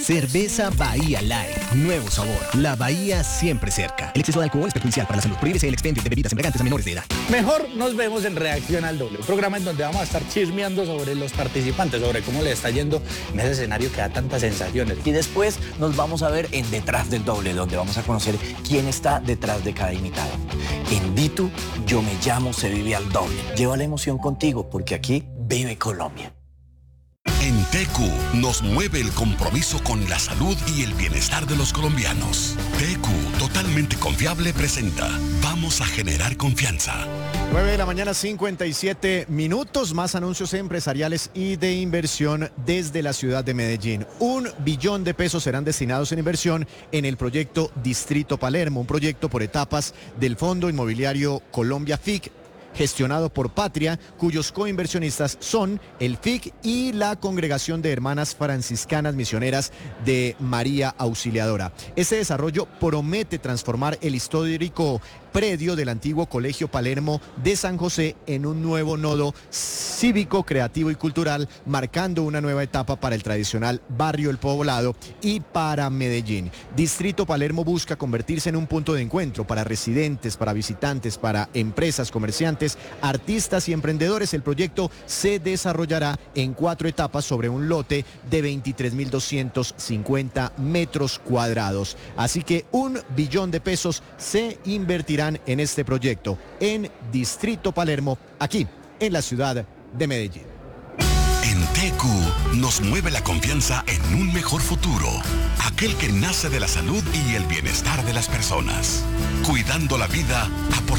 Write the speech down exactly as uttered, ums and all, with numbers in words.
Cerveza Bahía Light. Nuevo sabor. La Bahía siempre cerca. El exceso de alcohol es perjudicial para la salud. Prohíbese el expendio de bebidas embriagantes a menores de edad. Mejor nos vemos en Reacción al Doble, un programa en donde vamos a estar chismeando sobre los participantes, sobre cómo les está yendo en ese escenario que da tantas sensaciones. Y después nos vamos a ver en Detrás del Doble, donde vamos a conocer quién está detrás de cada invitado. En Ditu, Yo Me Llamo, se vive al doble. Lleva la emoción contigo, porque aquí vive Colombia. En T E C U nos mueve el compromiso con la salud y el bienestar de los colombianos. T E C U, totalmente confiable, presenta Vamos a generar confianza. nueve de la mañana, cincuenta y siete minutos, más anuncios empresariales y de inversión desde la ciudad de Medellín. Un billón de pesos serán destinados en inversión en el proyecto Distrito Palermo, un proyecto por etapas del Fondo Inmobiliario Colombia F I C, gestionado por Patria, cuyos coinversionistas son el F I C y la Congregación de Hermanas Franciscanas Misioneras de María Auxiliadora. Este desarrollo promete transformar el histórico predio del antiguo Colegio Palermo de San José en un nuevo nodo cívico, creativo y cultural, marcando una nueva etapa para el tradicional barrio El Poblado y para Medellín. Distrito Palermo busca convertirse en un punto de encuentro para residentes, para visitantes, para empresas, comerciantes, artistas y emprendedores. El proyecto se desarrollará en cuatro etapas sobre un lote de veintitrés mil doscientos cincuenta metros cuadrados. Así que un billón de pesos se invertirán en este proyecto en Distrito Palermo, aquí en la ciudad de Medellín. En T E C U nos mueve la confianza en un mejor futuro, aquel que nace de la salud y el bienestar de las personas, cuidando la vida, aportando